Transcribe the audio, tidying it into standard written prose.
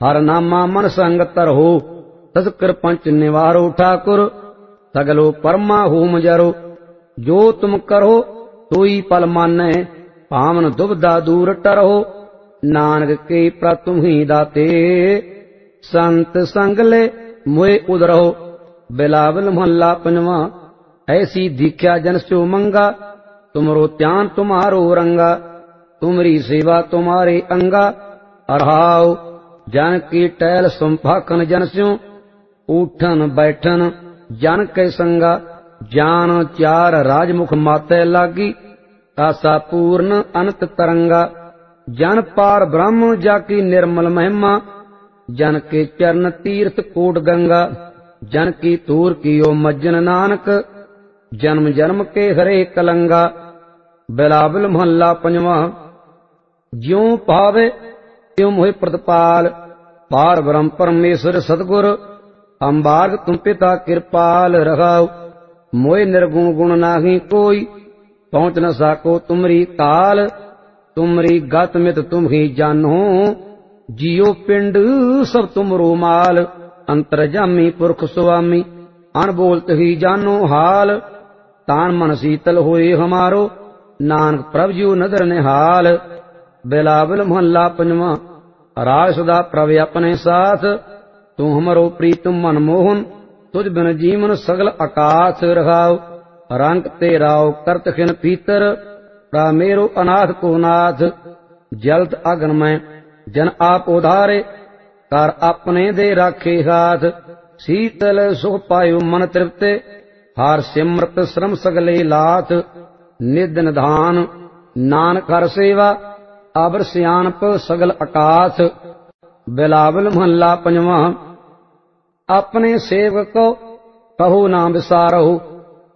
हर नामा मन संग तरहो, तस्कर पंच निवारो ठाकुर, सगलो परमा होम जरो। जो तुम करो सोई पल मानै, पावन दुबदा दूर टरहो। नानक के प्रतुम ही दाते, संत संग ले मोए उदरहो। बिलावल महला पंजवा। ऐसी दीख्या जन स्यो मंगा, तुमरो त्यान तुम्हारो रंगा। तुमरी सेवा तुम्हारे अंगा, अरहाओ जन की टहल सुम्भाखन जन स्यो। उठन बैठन जन के संगा, जान चार राजमुख माते लागी। आसा पूर्ण अनंत तरंगा, जन पार ब्रह्म जाकी निर्मल महिमा। जन के चरण तीर्थ कोट गंगा, जन की तूर कियो मज्जन नानक। जन्म जन्म के हरे कलंगा। बिलावल महला पंजवा। ज्यों भावे त्यों मोहि प्रतिपाल, पार ब्रह्म परमेश्वर सतगुर। अम्बार्ग तुम पिता कृपाल रहाओ, मोहि निर्गुण गुण नाही कोई। पहुँच न साको तुमरी काल, तुमरी गत मित तुम ही जानो। जियो पिंड सब तुमरो माल, अंतरजामी पुरख स्वामी। अनबोलत ही जानो हाल, तान मन शीतल होए हमारो। नानक प्रभ जियो नदर निहाल। बिलावल महला पंजवा। राज सदा प्रभ अपने साथ, तू हमरो प्रीतम मनमोहन। तुझ बिन जीवन सगल आकाश रहाओ। रंग तेराओ करत खिन पीतर, मेरो अनाथ को नाथ। जलत अगन में जन आप उधारे, कर अपने दे राखे हाथ। शीतल सुख पायो मन तृप्ते, हार सिमरत श्रम सगले लाथ। निद निधान नानक हर सेवा, अबर सियानप सगल आकाश। बिलावल महला पंजवा। अपने सेवक को कहो ना विसारहो,